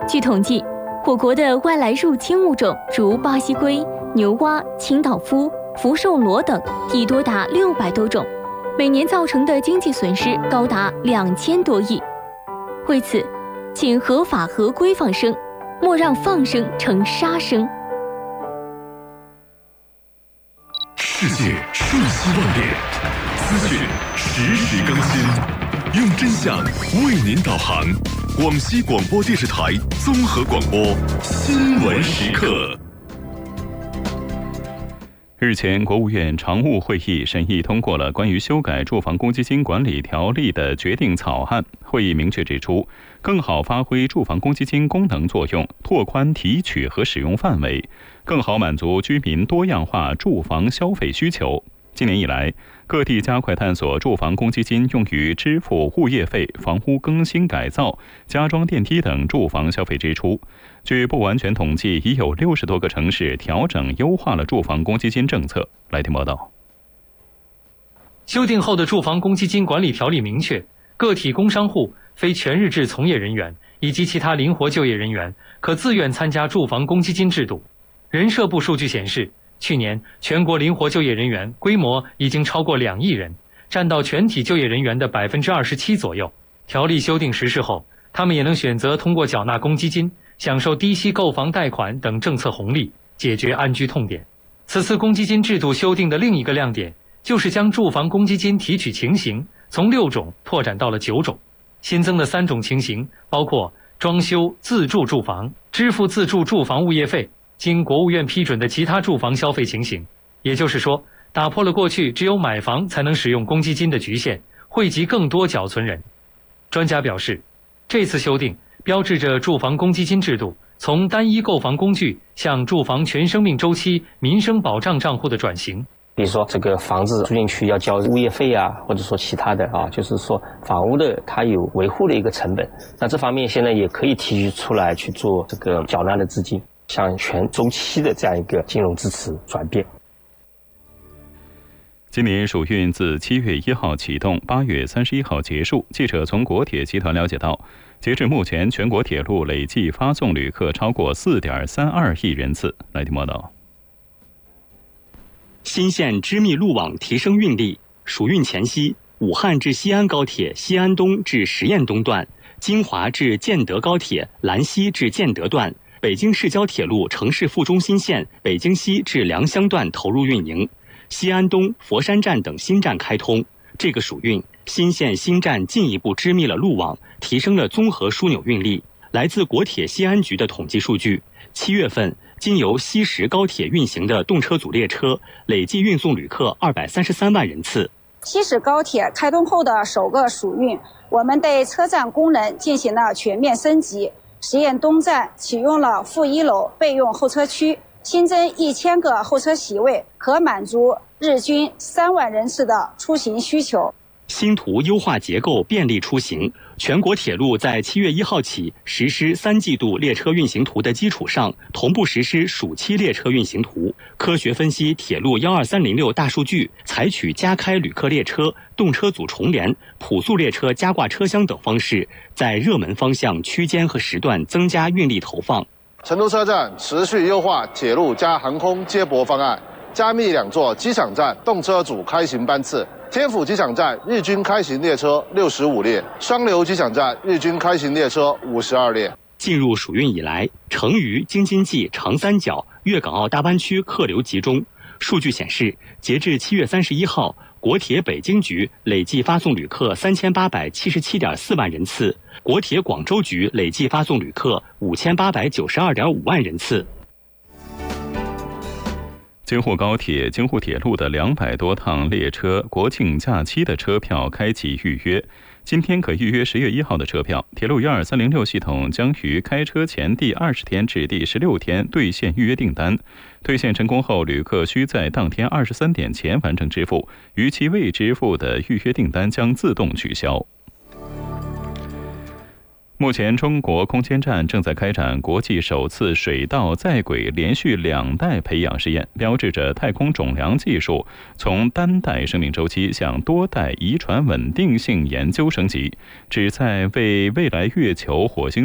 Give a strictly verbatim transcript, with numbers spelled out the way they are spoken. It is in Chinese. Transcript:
据统计，我国的外来入侵物种如巴西龟、牛蛙、清道夫、福寿螺等已多达六百多种，每年造成的经济损失高达两千多亿。为此，请合法合规放生，莫让放生成杀生。 世界瞬息万变，资讯实时更新，用真相为您导航。广西广播电视台综合广播新闻时刻。 日前，国务院常务会议审议通过了关于修改住房公积金管理条例的决定草案。会议明确指出，更好发挥住房公积金功能作用，拓宽提取和使用范围，更好满足居民多样化住房消费需求。今年以来，各地加快探索住房公积金用于支付物业费、房屋更新改造、加装电梯等住房消费支出。据不完全统计，已有六十多个城市调整优化了住房公积金政策。来听报道。 修订后的住房公积金管理条例明确，个体工商户、非全日制从业人员以及其他灵活就业人员可自愿参加住房公积金制度。人社部数据显示，去年全国灵活就业人员规模已经超过两亿人，占到全体就业人员的百分之二十七左右。条例修订实施后，他们也能选择通过缴纳公积金，享受低息购房贷款等政策红利，解决安居痛点。此次公积金制度修订的另一个亮点，就是将住房公积金提取情形从六种拓展到了九种。新增的三种情形包括装修自住住房、支付自住住房物业费、经国务院批准的其他住房消费情形。也就是说，打破了过去只有买房才能使用公积金的局限，惠及更多缴存人。专家表示，这次修订标志着住房公积金制度从单一购房工具向住房全生命周期民生保障账户的转型。 比如说这个房子住进去要交物业费啊，或者说其他的啊，就是说房屋的它有维护的一个成本，那这方面现在也可以提取出来去做这个缴纳的资金，向全周期的这样一个金融支持转变。 今年暑运自七月一号启动，八月三十一号结束。记者从国铁集团了解到，截至目前，全国铁路累计发送旅客超过四点三二亿人次。来听报道。 新线织密路网提升运力。暑运前夕，武汉至西安高铁西安东至十堰东段、金华至建德高铁兰西至建德段、北京市郊铁路城市副中心线北京西至良乡段投入运营，西安东、佛山站等新站开通。这个暑运，新线新站进一步织密了路网，提升了综合枢纽运力。来自国铁西安局的统计数据，七月份经由西石高铁运行的动车组列车累计运送旅客二百三十三万人次。 西石高铁开通后的首个暑运，我们对车站功能进行了全面升级。十堰东站启用了负一楼备用候车区，新增一千个候车席位，可满足日均三万人次的出行需求。 新图优化结构，便利出行。全国铁路在七月一号起实施三季度列车运行图的基础上，同步实施暑期列车运行图，科学分析铁路一二三零六大数据，采取加开旅客列车、动车组重联、普速列车加挂车厢等方式，在热门方向、区间和时段增加运力投放。 成都车站持续优化铁路加航空接驳方案，加密两座机场站动车组开行班次。天府机场站日均开行列车六十五列，双流机场站日均开行列车五十二列。 进入暑运以来，成渝、京津冀、长三角、粤港澳大湾区客流集中。数据显示，截至七月三十一号，国铁北京局累计发送旅客三千八百七十七点四万人次，国铁广州局累计发送旅客五千八百九十二点五万人次。 京沪高铁、京沪铁路的两百多趟列车国庆假期的车票开启预约，今天可预约十月一号的车票。铁路一二三零六系统将于开车前第二十天至第十六天兑现预约订单，兑现成功后，旅客需在当天二十三点前完成支付，逾期未支付的预约订单将自动取消。目前，中国空间站正在开展国际首次水稻在轨连续两代培养试验，标志着太空种粮技术从单代生命周期向多代遗传稳定性研究升级，旨在为未来月球、火星